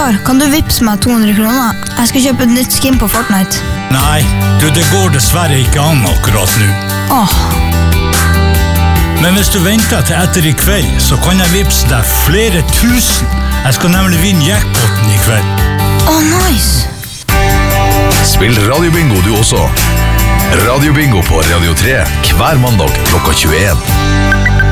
Far, kan du vippse meg 200 kroner? Jeg skal kjøpe et nytt skin på Fortnite. Nei, det går dessverre ikke an akkurat nå. Åh. Men hvis du venter til etter i kveld, så kan jeg vippse deg flere tusen. Jeg skal nemlig vinne jackpoten i kveld. Nice. Spill Radio Bingo du også. Radio Bingo på Radio 3 hver mandag klokka 21.